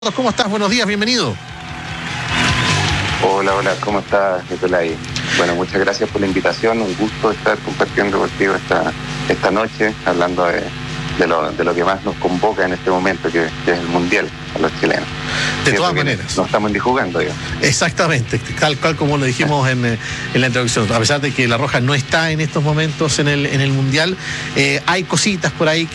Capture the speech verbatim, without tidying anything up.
¿Cómo estás? Buenos días, bienvenido. Hola, hola, ¿cómo estás, Nicolai? Bueno, muchas gracias por la invitación, un gusto estar compartiendo contigo esta, esta noche, hablando de, de, lo, de lo que más nos convoca en este momento, que, que es el Mundial a los chilenos. De todas maneras. No estamos ni jugando, digamos. Exactamente, tal cual como lo dijimos en, en la introducción. A pesar de que La Roja no está en estos momentos en el, en el Mundial, eh, hay cositas por ahí